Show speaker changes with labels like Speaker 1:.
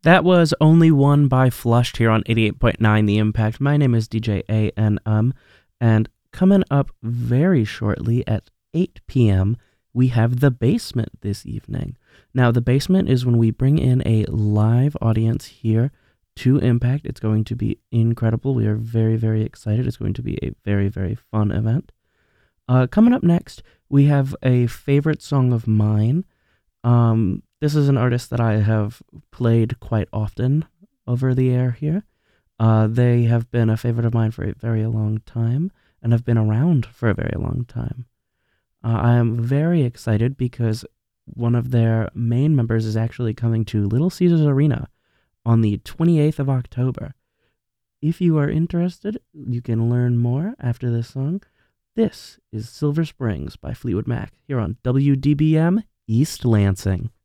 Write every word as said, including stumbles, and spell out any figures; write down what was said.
Speaker 1: That was Only One by Flushed here on eighty-eight point nine The Impact. My name is D J A N M, and coming up very shortly at eight p.m., we have The Basement this evening. Now, The Basement is when we bring in a live audience here to Impact. It's going to be incredible. We are very, very excited. It's going to be a very, very fun event. Uh, coming up next, we have a favorite song of mine. Um, this is an artist that I have played quite often over the air here. Uh, they have been a favorite of mine for a very long time and have been around for a very long time. Uh, I am very excited because one of their main members is actually coming to Little Caesars Arena on the twenty-eighth of October. If you are interested, you can learn more after this song. This is Silver Springs by Fleetwood Mac here on W D B M East Lansing.